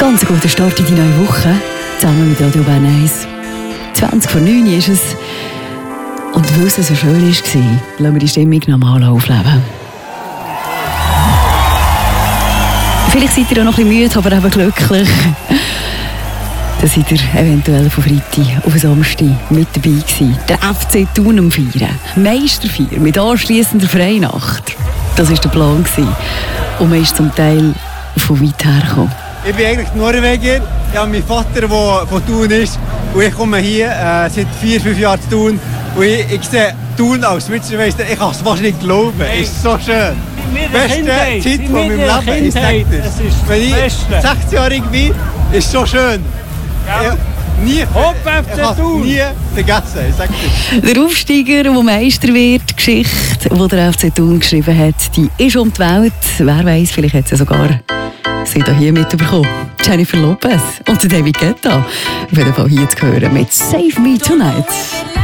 Ganz ein guter Start in die neue Woche, zusammen mit Radio Bern 1. 20 vor 9 ist es. Und weil es so schön war, lassen wir die Stimmung normal aufleben. Vielleicht seid ihr auch noch ein bisschen müde, aber eben glücklich. Dann seid ihr eventuell von Freitag auf Samstag mit dabei gewesen. Der FC Thun am Feiern. Meisterfeier mit anschliessender Freinacht. Das war der Plan gewesen. Und man ist zum Teil von weit her gekommen. Ich bin eigentlich Norweger. Ich habe meinen Vater, der von Thun ist. Und ich komme hier seit 4-5 Jahren zu Thun. Und ich sehe Thun als Schweizermeister. Ich kann es fast nicht glauben. Es ist so schön. Die beste Zeit von meinem Leben. Ich sage das. Wenn ich 16-jährig bin, ist es so schön. Ja. Nie vergessen, ich sage das. Der Aufsteiger, der Meister wird, die Geschichte, die der FC Thun geschrieben hat, die ist um die Welt. Wer weiß, vielleicht hat sie sogar hier mitbekommen. Jennifer Lopez und David Guetta. Auf jeden Fall hier zu hören mit Save Me Tonight.